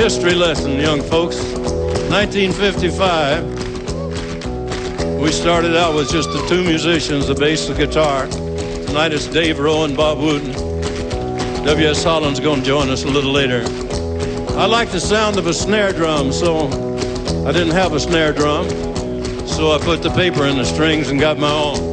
history lesson, young folks. 1955, we started out with just the two musicians, the bass and guitar. Tonight it's Dave Rowe and Bob Wooten. W.S. Holland's going to join us a little later. I like the sound of a snare drum, so I didn't have a snare drum. So I put the paper in the strings and got my own.